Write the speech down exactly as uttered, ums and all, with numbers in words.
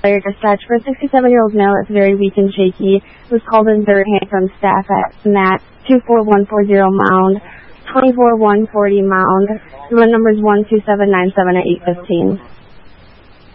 Fire dispatch for a sixty-seven-year-old male that's very weak and shaky. Was called in third hand from staff at M A T two four one four zero Mound, twenty-four one forty Mound. The run number is one two seven nine seven at eight fifteen.